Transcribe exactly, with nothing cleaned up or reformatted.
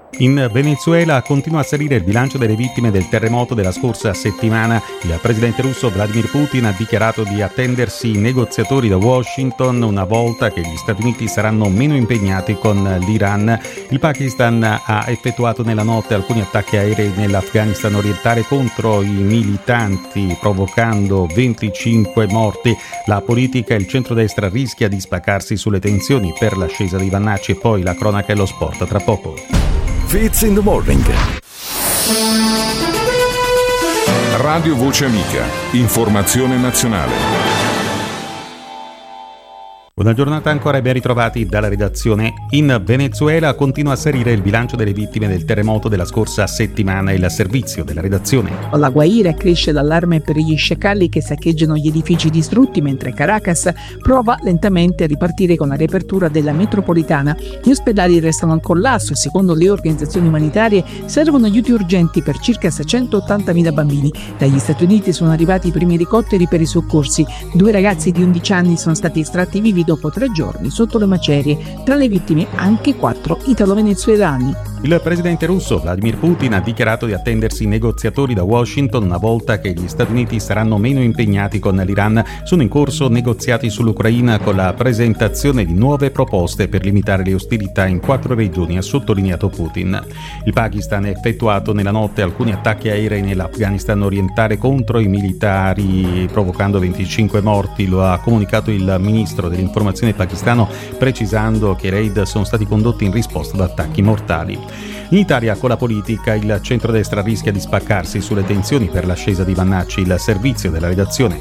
In Venezuela continua a salire il bilancio delle vittime del terremoto della scorsa settimana. Il presidente russo Vladimir Putin ha dichiarato di attendersi i negoziatori da Washington una volta che gli Stati Uniti saranno meno impegnati con l'Iran. Il Pakistan ha effettuato nella notte alcuni attacchi aerei nell'Afghanistan orientale contro i militanti, provocando venticinque morti. La politica e il centrodestra rischia di spaccarsi sulle tensioni per l'ascesa dei vannacci. E poi la cronaca e lo sport tra poco. Fits in the Morning. Radio Voce Amica. Informazione nazionale. Buona giornata ancora e ben ritrovati dalla redazione. In Venezuela continua a salire il bilancio delle vittime del terremoto della scorsa settimana. Il servizio della redazione. La Guaira cresce l'allarme per gli sciacalli che saccheggiano gli edifici distrutti, mentre Caracas prova lentamente a ripartire con la riapertura della metropolitana. Gli ospedali restano al collasso e secondo le organizzazioni umanitarie servono aiuti urgenti per circa seicentottantamila bambini. Dagli Stati Uniti sono arrivati i primi elicotteri per i soccorsi. Due ragazzi di undici anni sono stati estratti vivi dopo tre giorni sotto le macerie. Tra le vittime anche quattro italo-venezuelani. Il presidente russo Vladimir Putin ha dichiarato di attendersi i negoziatori da Washington una volta che gli Stati Uniti saranno meno impegnati con l'Iran. Sono in corso negoziati sull'Ucraina con la presentazione di nuove proposte per limitare le ostilità in quattro regioni, ha sottolineato Putin. Il Pakistan ha effettuato nella notte alcuni attacchi aerei nell'Afghanistan orientale contro i militari, provocando venticinque morti. Lo ha comunicato il ministro dell'informazione pakistano, precisando che i raid sono stati condotti in risposta ad attacchi mortali. In Italia, con la politica, il centrodestra rischia di spaccarsi sulle tensioni per l'ascesa di vannacci. Il servizio della redazione.